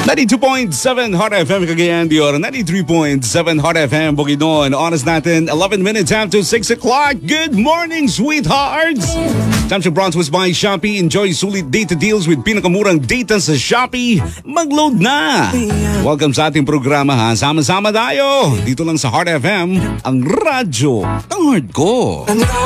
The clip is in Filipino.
92.7 Hot FM Cagayan de Oro, 93.7 Hot FM Bukidnon. Oras natin 11 minutes after 6 o'clock. Good morning, sweethearts! Samsung Bronze was by Shopee. Enjoy sulit data deals with pinakamurang data sa Shopee. Mag-load na! Welcome sa ating programa ha. Sama-sama tayo. Dito lang sa Hot FM, ang radyo ng heart ko.